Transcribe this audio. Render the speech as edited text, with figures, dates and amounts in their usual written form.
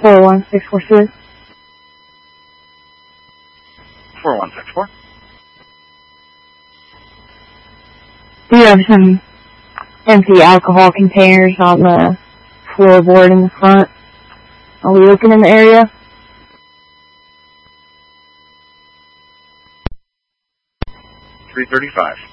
41642. 4164. We have some empty alcohol containers on the floorboard in the front. Are we looking in the area? 335.